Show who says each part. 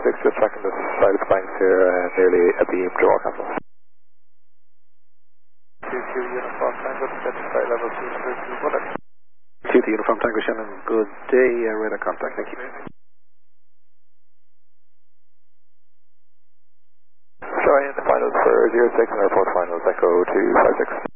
Speaker 1: 56, just checking the side of the banks here, nearly a beam, Jaguar Castle.
Speaker 2: 2 Uniform Tango, descending flight level 232 Bullet.
Speaker 3: 2 to Uniform Tango Shannon, good day, radar contact, thank you.
Speaker 1: Sorry, the finals for 06 and report finals, Echo 256.